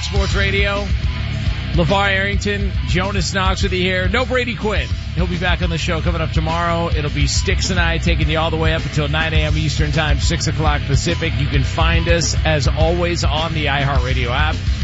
Sports Radio. LeVar Arrington, Jonas Knox with you here. No Brady Quinn. He'll be back on the show coming up tomorrow. It'll be Sticks and I taking you all the way up until 9 a.m. Eastern Time, 6 o'clock Pacific. You can find us, as always, on the iHeartRadio app.